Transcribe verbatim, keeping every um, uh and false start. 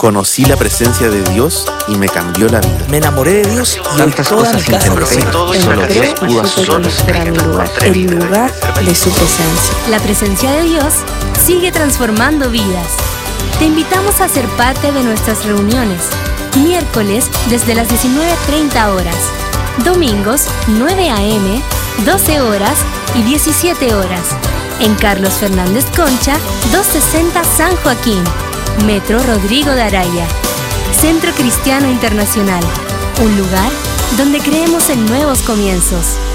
Conocí la presencia de Dios y me cambió la vida. Me enamoré de Dios y tantas toda cosas mi casa intenté, lo todo sabe. solo Dios pudo hacerlo. Mi lugar, el lugar de su presencia. La presencia de Dios sigue transformando vidas. Te invitamos a ser parte de nuestras reuniones. Miércoles desde las diecinueve treinta horas. Domingos nueve a eme, doce horas y diecisiete horas. En Carlos Fernández Concha, doscientos sesenta San Joaquín. Metro Rodrigo de Araya. Centro Cristiano Internacional. Un lugar donde creemos en nuevos comienzos.